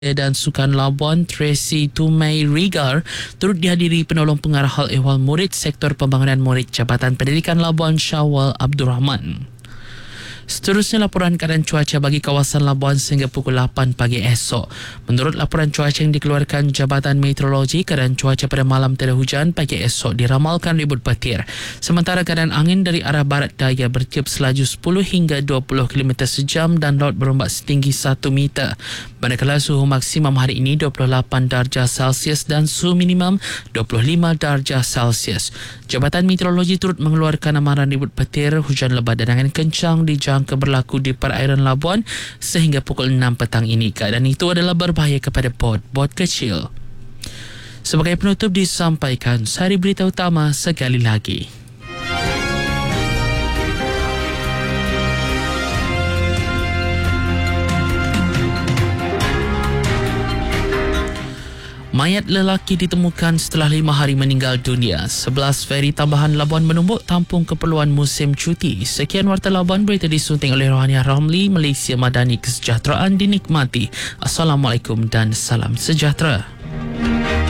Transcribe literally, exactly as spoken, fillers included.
dan Sukan Labuan Tracy Tumai Rigar turut dihadiri penolong pengarah hal ehwal murid Sektor Pembangunan Murid Jabatan Pendidikan Labuan Syawal Abdul Rahman. Seterusnya laporan keadaan cuaca bagi kawasan Labuan sehingga pukul lapan pagi esok. Menurut laporan cuaca yang dikeluarkan Jabatan Meteorologi, keadaan cuaca pada malam tiada hujan, pagi esok diramalkan ribut petir. Sementara keadaan angin dari arah barat daya bertiup selaju sepuluh hingga dua puluh kilometer sejam dan laut berombak setinggi satu meter. Manakala suhu maksimum hari ini dua puluh lapan darjah Celsius dan suhu minimum dua puluh lima darjah Celsius. Jabatan Meteorologi turut mengeluarkan amaran ribut petir, hujan lebat dan angin kencang dijangka berlaku di perairan Labuan sehingga pukul enam petang ini. Keadaan itu adalah berbahaya kepada bot-bot kecil. Sebagai penutup disampaikan sari berita utama sekali lagi. Mayat lelaki ditemukan setelah lima hari meninggal dunia. sebelas feri tambahan Labuan menumbuk tampung keperluan musim cuti. Sekian Warta Labuan, berita disunting oleh Rohania Ramli, Malaysia Madani. Kesejahteraan dinikmati. Assalamualaikum dan salam sejahtera.